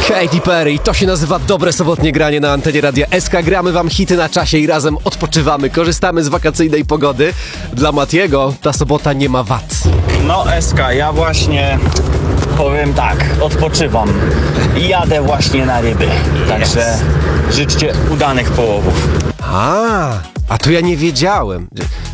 Katy Perry, to się nazywa dobre sobotnie granie na antenie Radia SK. Gramy wam hity na czasie i razem odpoczywamy, korzystamy z wakacyjnej pogody. Dla Matiego ta sobota nie ma wad. No SK, ja właśnie powiem tak, odpoczywam i jadę właśnie na ryby. Także życzcie udanych połowów. A to ja nie wiedziałem.